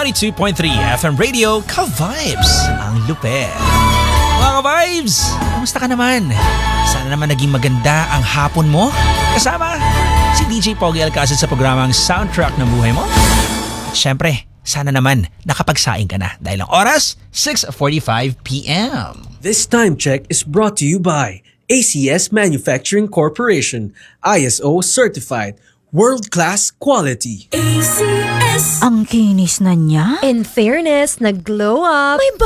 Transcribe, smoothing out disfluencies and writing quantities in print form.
92.3 FM Radio, Ka-Vibes, ang lupet. Mga Ka-Vibes, kamusta ka naman? Sana naman naging maganda ang hapon mo. Kasama si DJ Pogi Alcacid sa programang Soundtrack ng Buhay Mo. At syempre, sana naman nakapagsaing ka na dahil ang oras, 6:45 p.m. This time check is brought to you by ACS Manufacturing Corporation, ISO certified, world-class quality. ACS. Ang kinis na niya. In fairness, nag-glow up. May